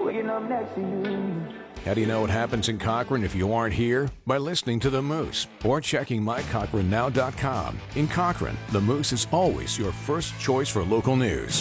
waking up next to you. How do you know what happens in Cochrane if you aren't here? By listening to The Moose or checking mycochranenow.com. In Cochrane, The Moose is always your first choice for local news.